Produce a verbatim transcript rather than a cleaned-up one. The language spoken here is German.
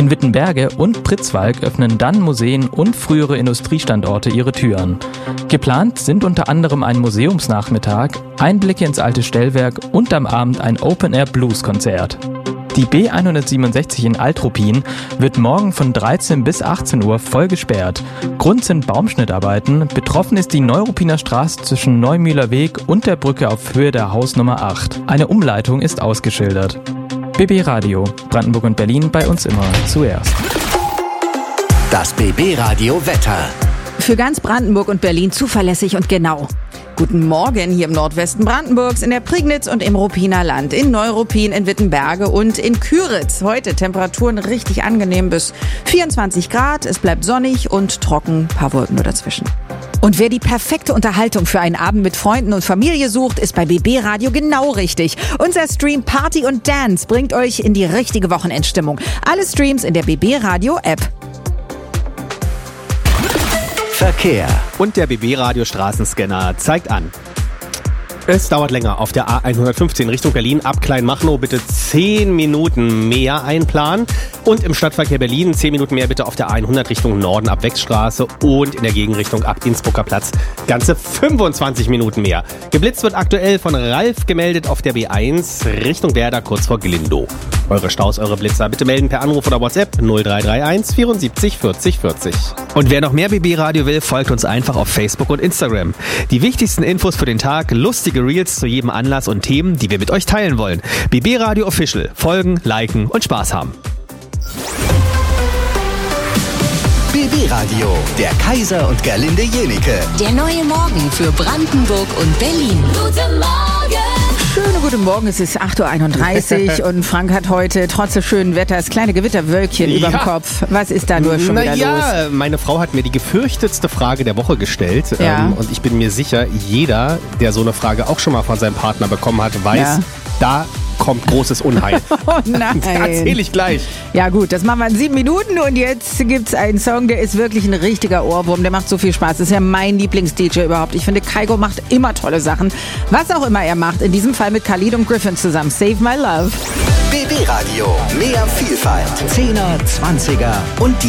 In Wittenberge und Pritzwalk öffnen dann Museen und frühere Industriestandorte ihre Türen. Geplant sind unter anderem ein Museumsnachmittag, Einblicke ins alte Stellwerk und am Abend ein Open-Air-Blues-Konzert. Die B hundertsiebenundsechzig in Altruppin wird morgen von dreizehn bis achtzehn Uhr voll gesperrt. Grund sind Baumschnittarbeiten. Betroffen ist die Neuruppiner Straße zwischen Neumühler Weg und der Brücke auf Höhe der Hausnummer acht. Eine Umleitung ist ausgeschildert. B B Radio, Brandenburg und Berlin, bei uns immer zuerst. Das B B Radio Wetter. Für ganz Brandenburg und Berlin zuverlässig und genau. Guten Morgen hier im Nordwesten Brandenburgs, in der Prignitz und im Ruppiner Land, in Neuruppin, in Wittenberge und in Küritz. Heute Temperaturen richtig angenehm bis vierundzwanzig Grad. Es bleibt sonnig und trocken, paar Wolken nur dazwischen. Und wer die perfekte Unterhaltung für einen Abend mit Freunden und Familie sucht, ist bei B B Radio genau richtig. Unser Stream Party und Dance bringt euch in die richtige Wochenendstimmung. Alle Streams in der B B Radio App. Verkehr. Und der B B Radio Straßenscanner zeigt an. Es dauert länger. Auf der A hundertfünfzehn Richtung Berlin ab Kleinmachnow bitte zehn Minuten mehr einplanen. Und im Stadtverkehr Berlin zehn Minuten mehr bitte auf der hundert Richtung Norden ab Wechsstraße und in der Gegenrichtung ab Innsbrucker Platz ganze fünfundzwanzig Minuten mehr. Geblitzt wird aktuell von Ralf gemeldet auf der B eins Richtung Werder kurz vor Glindow. Eure Staus, eure Blitzer bitte melden per Anruf oder WhatsApp null drei drei eins vierundsiebzig vierzig vierzig. Und wer noch mehr B B Radio will, folgt uns einfach auf Facebook und Instagram. Die wichtigsten Infos für den Tag, lustige Reels zu jedem Anlass und Themen, die wir mit euch teilen wollen. B B Radio Official. Folgen, liken und Spaß haben. B B Radio, der Kaiser und Gerlinde Jenike. Der neue Morgen für Brandenburg und Berlin. Guten Morgen! Schönen guten Morgen, es ist acht Uhr einunddreißig und Frank hat heute trotz des schönen Wetters kleine Gewitterwölkchen Ja. überm Kopf. Was ist da nur schon Na wieder ja, los? meine Frau hat mir die gefürchtetste Frage der Woche gestellt. Ja. Ähm, und ich bin mir sicher, jeder, der so eine Frage auch schon mal von seinem Partner bekommen hat, weiß, Ja. da kommt großes Unheil. Oh nein. Erzähle ich gleich. Ja gut, das machen wir in sieben Minuten und jetzt gibt's einen Song, der ist wirklich ein richtiger Ohrwurm, der macht so viel Spaß. Das ist ja mein Lieblings-D J überhaupt. Ich finde, Kygo macht immer tolle Sachen. Was auch immer er macht, in diesem Fall mit Khalid und Griffin zusammen. Save My Love. B B Radio, mehr Vielfalt. Zehner, Zwanziger und die